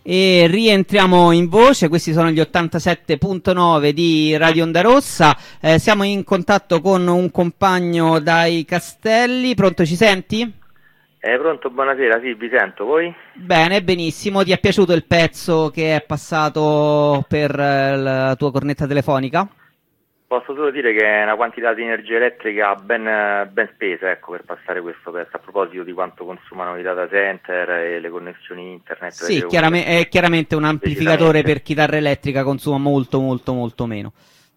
E rientriamo in voce, questi sono gli 87.9 di Radio Onda Rossa. Siamo in contatto con un compagno dai Castelli. Pronto, ci senti? Pronto, buonasera, sì, vi sento, voi? Bene, benissimo. Ti è piaciuto il pezzo che è passato per la tua cornetta telefonica? Posso solo dire che è una quantità di energia elettrica ben spesa, ecco, per passare questo pezzo, a proposito di quanto consumano i data center e le connessioni internet. Sì, è chiaramente un amplificatore per chitarra elettrica, consuma molto meno.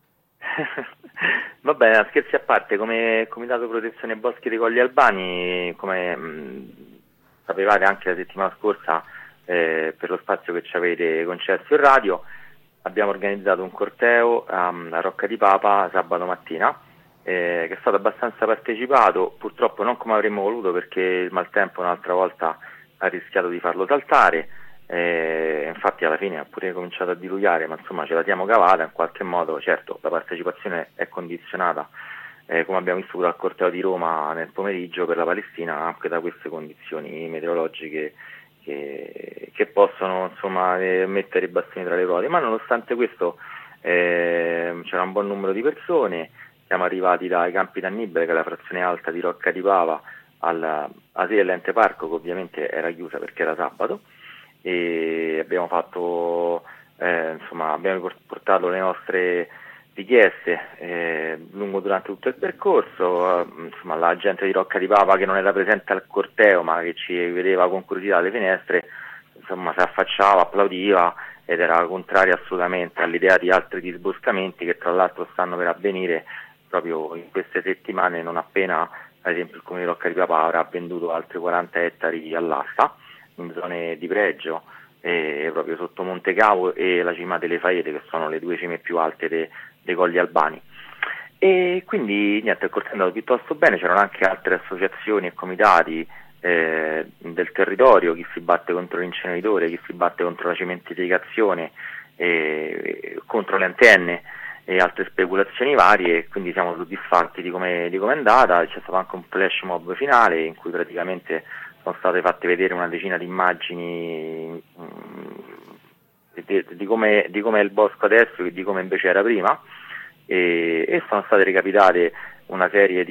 Va bene, scherzi a parte, come Comitato Protezione Boschi dei Colli Albani, come sapevate anche la settimana scorsa, per lo spazio che ci avete concesso in radio, abbiamo organizzato un corteo a Rocca di Papa sabato mattina, che è stato abbastanza partecipato, purtroppo non come avremmo voluto perché il maltempo un'altra volta ha rischiato di farlo saltare, infatti alla fine ha pure cominciato a diluviare, ma insomma ce la siamo cavata in qualche modo. Certo, la partecipazione è condizionata, come abbiamo visto dal corteo di Roma nel pomeriggio per la Palestina, anche da queste condizioni meteorologiche che possono insomma mettere i bastoni tra le ruote, ma nonostante questo c'era un buon numero di persone. Siamo arrivati dai Campi d'Annibale, che è la frazione alta di Rocca di Pava, alla sede dell'ente parco, che ovviamente era chiusa perché era sabato, e abbiamo portato le nostre richieste durante tutto il percorso. Insomma, la gente di Rocca di Pava che non era presente al corteo ma che ci vedeva con curiosità alle finestre, insomma, si affacciava, applaudiva ed era contraria assolutamente all'idea di altri disboscamenti che tra l'altro stanno per avvenire proprio in queste settimane, non appena ad esempio il comune di Rocca di Papa avrà venduto altri 40 ettari all'asta in zone di pregio, proprio sotto Monte Cavo e la cima delle Faete, che sono le due cime più alte dei Colli Albani. E quindi niente, il corteo è andato piuttosto bene, c'erano anche altre associazioni e comitati del territorio, chi si batte contro l'inceneritore, chi si batte contro la cementificazione, contro le antenne e altre speculazioni varie, quindi siamo soddisfatti di come è andata. C'è stato anche un flash mob finale in cui praticamente sono state fatte vedere una decina di immagini di come è il bosco adesso e di come invece era prima, e sono state recapitate una serie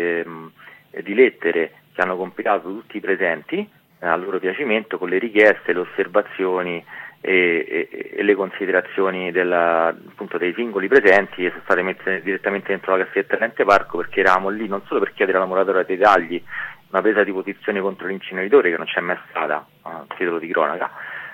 di lettere che hanno compilato tutti i presenti a loro piacimento, con le richieste, le osservazioni e le considerazioni appunto dei singoli presenti, che sono state messe direttamente dentro la cassetta dell'ente parco, perché eravamo lì non solo per chiedere alla moratoria dei tagli, una presa di posizione contro l'inceneritore che non c'è mai stata, a titolo di cronaca,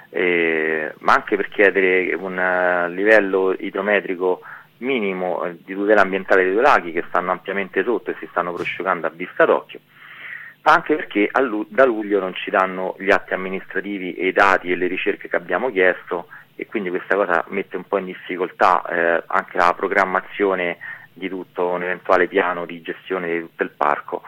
ma anche per chiedere un livello idrometrico minimo di tutela ambientale dei due laghi, che stanno ampiamente sotto e si stanno prosciugando a vista d'occhio, anche perché da luglio non ci danno gli atti amministrativi e i dati e le ricerche che abbiamo chiesto, e quindi questa cosa mette un po' in difficoltà anche la programmazione di tutto un eventuale piano di gestione di tutto il parco.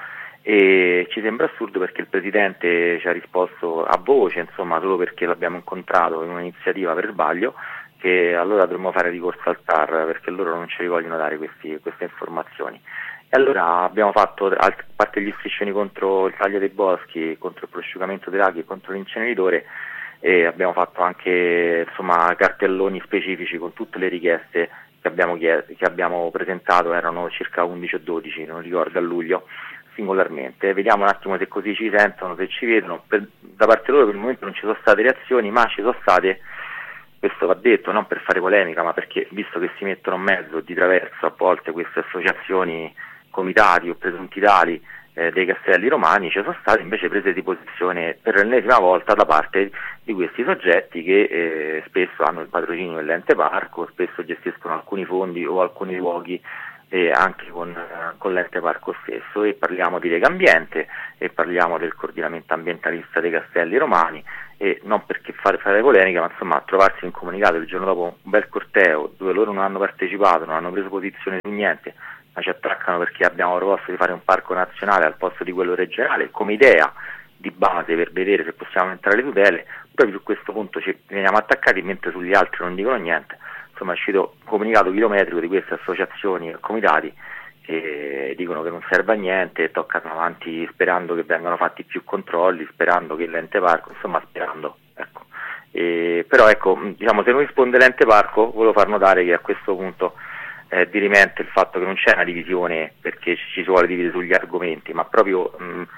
E ci sembra assurdo perché il Presidente ci ha risposto a voce, insomma, solo perché l'abbiamo incontrato in un'iniziativa per sbaglio, che allora dovremmo fare ricorso al TAR perché loro non ce li vogliono dare queste informazioni. E allora abbiamo fatto, a parte gli striscioni contro il taglio dei boschi, contro il prosciugamento dei laghi e contro l'inceneritore, e abbiamo fatto anche insomma cartelloni specifici con tutte le richieste che abbiamo presentato, erano circa 11 o 12, non ricordo, a luglio, singolarmente. Vediamo un attimo se così ci sentono, se ci vedono. Da parte loro per il momento non ci sono state reazioni, ma ci sono state, questo va detto non per fare polemica, ma perché visto che si mettono in mezzo di traverso a volte queste associazioni, comitati o presunti tali dei Castelli Romani, ci sono state invece prese di posizione per l'ennesima volta da parte di questi soggetti che spesso hanno il patrocinio dell'ente parco, spesso gestiscono alcuni fondi o alcuni luoghi anche con l'ente parco stesso, e parliamo di Legambiente e parliamo del coordinamento ambientalista dei Castelli Romani, e non perché fare polemica, ma insomma trovarsi in comunicato il giorno dopo un bel corteo dove loro non hanno partecipato, non hanno preso posizione su niente, ma ci attaccano perché abbiamo proposto di fare un parco nazionale al posto di quello regionale come idea di base per vedere se possiamo aumentare le tutele. Proprio su questo punto ci veniamo attaccati, mentre sugli altri non dicono niente. Insomma è uscito un comunicato chilometrico di queste associazioni e comitati che dicono che non serve a niente e toccano avanti sperando che vengano fatti più controlli, sperando che l'ente parco, insomma sperando, ecco. Però ecco, diciamo, se non risponde l'ente parco, volevo far notare che a questo punto dirimente il fatto che non c'è una divisione perché ci si vuole dividere sugli argomenti, ma proprio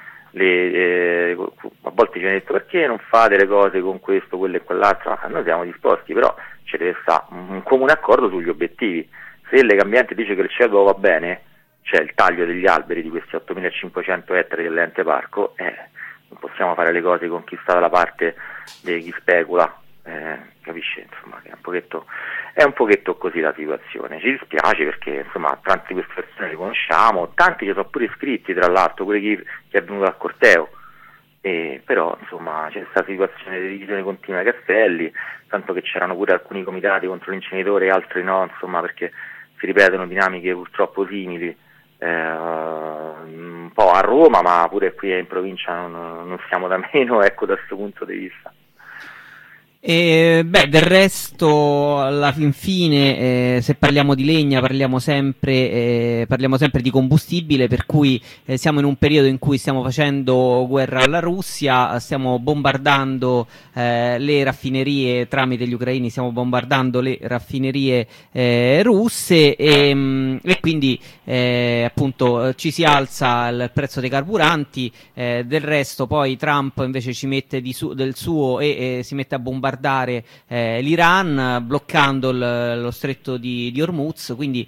a volte ci viene detto perché non fate le cose con questo, quello e quell'altro. Noi siamo disposti, però ci deve stare un comune accordo sugli obiettivi. Se Legambiente dice che il CEDO va bene, cioè il taglio degli alberi di questi 8.500 ettari dell'ente parco, non possiamo fare le cose con chi sta dalla parte di chi specula, capisce, insomma, che è un pochetto così la situazione. Ci dispiace perché insomma tanti di queste persone li conosciamo, tanti che sono pure iscritti, tra l'altro pure chi è venuto al corteo, però insomma c'è questa situazione di divisione continua ai Castelli, tanto che c'erano pure alcuni comitati contro l'inceneritore e altri no, insomma, perché si ripetono dinamiche purtroppo simili, un po' a Roma, ma pure qui in provincia non siamo da meno, ecco, da questo punto di vista. Del resto, alla fin fine, se parliamo di legna, parliamo sempre di combustibile, per cui siamo in un periodo in cui stiamo facendo guerra alla Russia, stiamo bombardando le raffinerie tramite gli ucraini, stiamo bombardando le raffinerie russe e quindi appunto ci si alza il prezzo dei carburanti, del resto poi Trump invece ci mette del suo e si mette a bombardare l'Iran bloccando lo stretto di Hormuz, quindi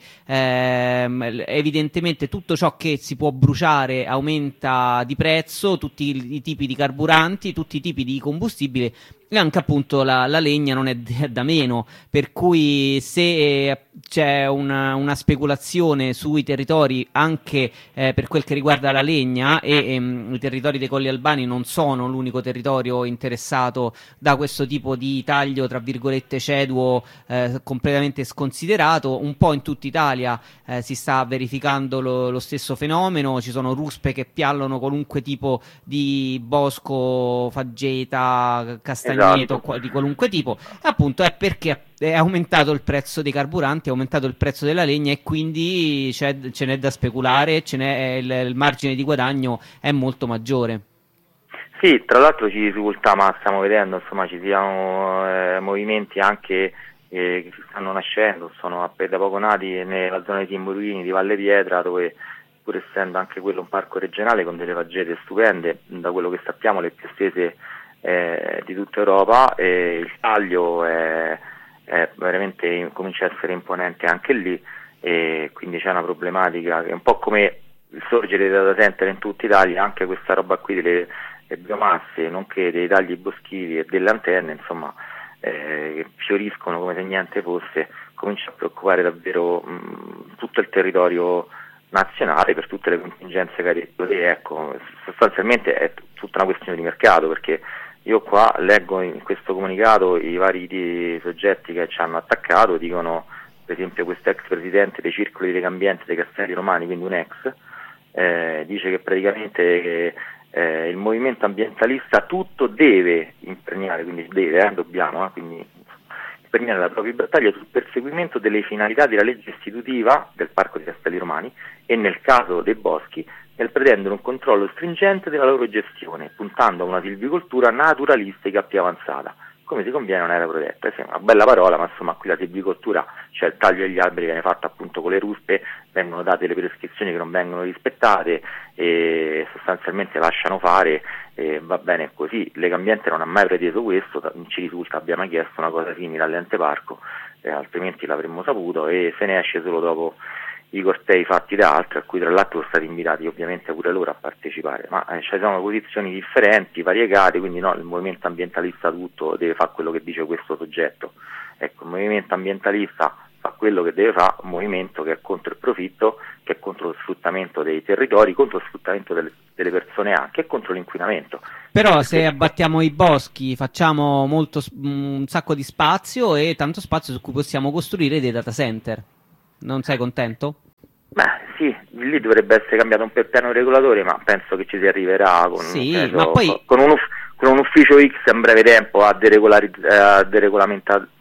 evidentemente tutto ciò che si può bruciare aumenta di prezzo, tutti i tipi di carburanti, tutti i tipi di combustibile e anche appunto la legna non è da meno, per cui se c'è una speculazione sui territori anche per quel che riguarda la legna e i territori dei Colli Albani non sono l'unico territorio interessato da questo tipo di taglio tra virgolette ceduo completamente sconsiderato, un po' in tutta Italia si sta verificando lo stesso fenomeno, ci sono ruspe che piallono qualunque tipo di bosco, faggeta, castagneto, di qualunque tipo, appunto è perché è aumentato il prezzo dei carburanti, è aumentato il prezzo della legna e quindi ce n'è da speculare, il margine di guadagno è molto maggiore. Sì, tra l'altro ci risulta, ma stiamo vedendo, insomma, ci siano movimenti anche che stanno nascendo, sono appena da poco nati nella zona di Timburini, di Valle Pietra, dove pur essendo anche quello un parco regionale con delle faggete stupende, da quello che sappiamo le più estese di tutta Europa, il taglio è veramente comincia a essere imponente anche lì, e quindi c'è una problematica che è un po' come il sorgere dei data center in tutta Italia, anche questa roba qui delle biomasse, nonché dei tagli boschivi e delle antenne, insomma, che fioriscono come se niente fosse, comincia a preoccupare davvero tutto il territorio nazionale per tutte le contingenze che ha detto. Ecco, sostanzialmente è tutta una questione di mercato, perché io qua leggo in questo comunicato i vari soggetti che ci hanno attaccato, dicono per esempio questo ex presidente dei circoli di Legambiente dei Castelli Romani, quindi un ex, dice che praticamente il movimento ambientalista tutto deve imperniare, quindi dobbiamo, quindi imperniare la propria battaglia sul perseguimento delle finalità della legge istitutiva del Parco dei Castelli Romani e nel caso dei boschi nel pretendere un controllo stringente della loro gestione, puntando a una silvicoltura naturalistica più avanzata, come si conviene a un'area protetta. È una bella parola, ma insomma qui la silvicoltura, cioè il taglio degli alberi viene fatto appunto con le ruspe, vengono date le prescrizioni che non vengono rispettate e sostanzialmente lasciano fare, va bene così. Legambiente non ha mai preteso questo, ci risulta abbia mai chiesto una cosa simile all'ente parco, altrimenti l'avremmo saputo, e se ne esce solo dopo i cortei fatti da altri, a cui tra l'altro sono stati invitati ovviamente pure loro a partecipare, ma ci sono posizioni differenti, variegate, quindi no, il movimento ambientalista tutto deve fare quello che dice questo soggetto. Ecco, il movimento ambientalista fa quello che deve fare, un movimento che è contro il profitto, che è contro lo sfruttamento dei territori, contro lo sfruttamento delle persone anche, e contro l'inquinamento. Però se abbattiamo i boschi facciamo un sacco di spazio e tanto spazio su cui possiamo costruire dei data center. Non sei contento? Beh sì, lì dovrebbe essere cambiato un po' il piano regolatore, ma penso che ci si arriverà con, ma poi con un ufficio X in breve tempo a deregolamentare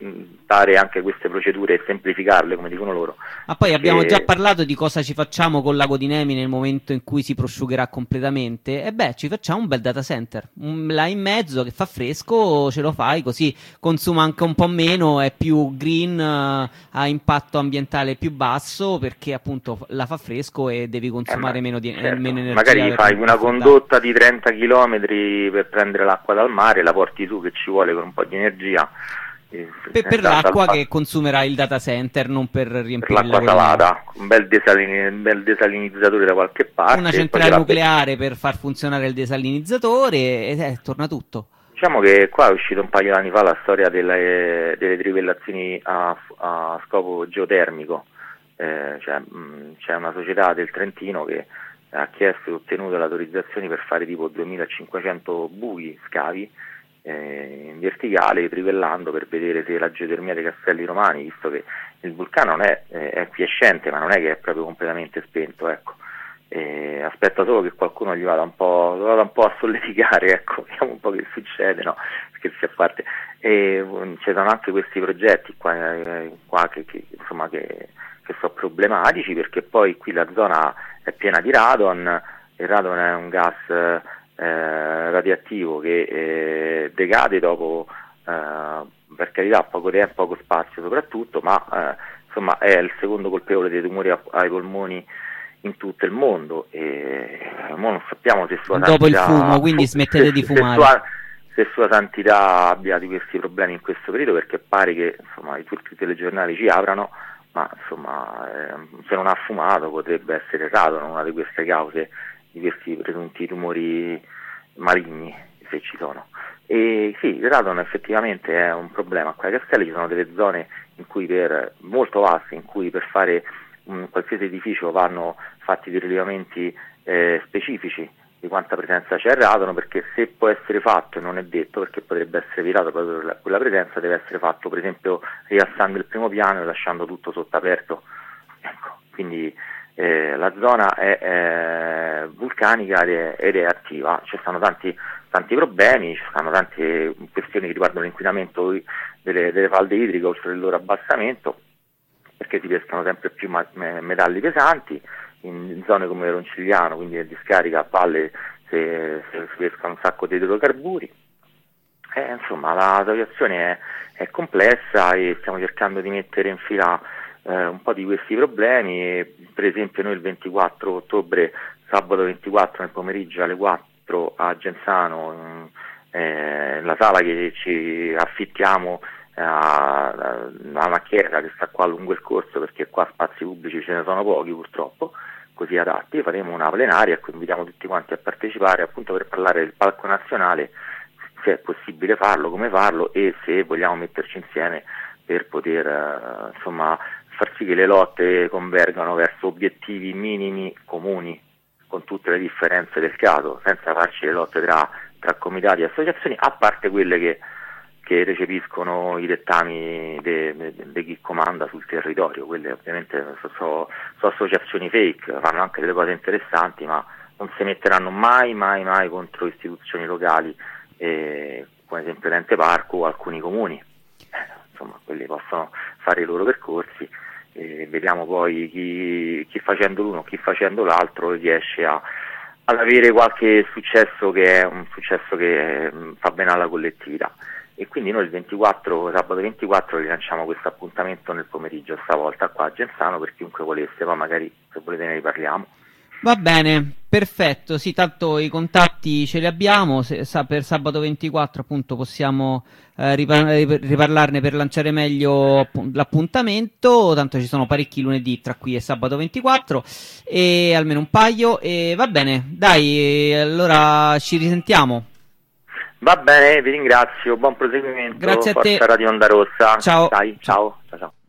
smontare anche queste procedure e semplificarle, come dicono loro. Ma poi abbiamo già parlato di cosa ci facciamo col lago di Nemi nel momento in cui si prosciugherà completamente. E beh, ci facciamo un bel data center, là in mezzo che fa fresco, ce lo fai così, consuma anche un po' meno, è più green, ha impatto ambientale più basso, perché appunto la fa fresco e devi consumare meno energia. Magari fai una condotta di 30 km per prendere l'acqua dal mare, la porti tu, che ci vuole con un po' di energia. Per l'acqua che consumerà il data center, non per riempire l'acqua salata, un bel desalinizzatore da qualche parte, una centrale nucleare per far funzionare il desalinizzatore e torna tutto. Diciamo che qua è uscito un paio di anni fa la storia delle trivellazioni a scopo geotermico. C'è una società del Trentino che ha chiesto e ottenuto le autorizzazioni per fare tipo 2500 buchi, scavi in verticale, trivellando, per vedere se la geotermia dei Castelli Romani, visto che il vulcano è quiescente, ma non è che è proprio completamente spento, ecco. Aspetta solo che qualcuno gli vada un po' a solleticare, ecco, vediamo un po' che succede, no? Scherzi a parte. Ci sono anche questi progetti qua che sono problematici, perché poi qui la zona è piena di radon. Il radon è un gas radioattivo che decade dopo, per carità, poco tempo, poco spazio soprattutto, ma insomma è il secondo colpevole dei tumori ai polmoni in tutto il mondo, e non sappiamo se Sua dopo Santità, il fumo, quindi smettete di fumare. Se Sua Santità abbia di questi problemi in questo periodo, perché pare che insomma tutti i telegiornali ci aprano, ma insomma se non ha fumato potrebbe essere radon una di queste cause di questi presunti tumori maligni, se ci sono. E sì, il radon effettivamente è un problema. Qua ai Castelli ci sono delle zone in cui molto vaste, in cui per fare qualsiasi edificio vanno fatti dei rilevamenti specifici di quanta presenza c'è il radon, perché se può essere fatto, e non è detto, perché potrebbe essere evitato proprio per quella presenza, deve essere fatto per esempio rialzando il primo piano e lasciando tutto sottoaperto, ecco. Quindi la zona è vulcanica ed è attiva, ci stanno tanti problemi, ci stanno tante questioni che riguardano l'inquinamento delle falde idriche oltre il loro abbassamento, perché si pescano sempre più metalli pesanti in zone come Roncigliano, quindi nel discarica a valle si pescano un sacco di idrocarburi. Insomma, la situazione è complessa e stiamo cercando di mettere in fila un po' di questi problemi. Per esempio noi il 24 ottobre, sabato 24 nel pomeriggio alle 4 a Genzano, la sala che ci affittiamo a una chiesa che sta qua lungo il corso, perché qua spazi pubblici ce ne sono pochi purtroppo, così adatti, faremo una plenaria, ecco, invitiamo tutti quanti a partecipare, appunto per parlare del Parco Nazionale, se è possibile farlo, come farlo, e se vogliamo metterci insieme per poter insomma far sì che le lotte convergano verso obiettivi minimi comuni, con tutte le differenze del caso, senza farci le lotte tra comitati e associazioni, a parte quelle che recepiscono i dettami di chi comanda sul territorio. Quelle ovviamente sono associazioni fake, fanno anche delle cose interessanti, ma non si metteranno mai contro istituzioni locali, come esempio l'ente parco o alcuni comuni. Insomma, quelli possono fare i loro percorsi, vediamo poi chi facendo l'uno, chi facendo l'altro riesce ad avere qualche successo, che è un successo che fa bene alla collettività. E quindi noi sabato 24 rilanciamo questo appuntamento nel pomeriggio, stavolta qua a Genzano, per chiunque volesse, ma magari se volete ne riparliamo. Va bene, perfetto, sì, tanto i contatti ce li abbiamo, per sabato 24 appunto possiamo riparlarne per lanciare meglio l'appuntamento, tanto ci sono parecchi lunedì tra qui e sabato 24, e almeno un paio, e va bene, dai, allora ci risentiamo. Va bene, vi ringrazio, buon proseguimento. Grazie a te. Forza Radio Onda Rossa. Ciao. Dai, ciao.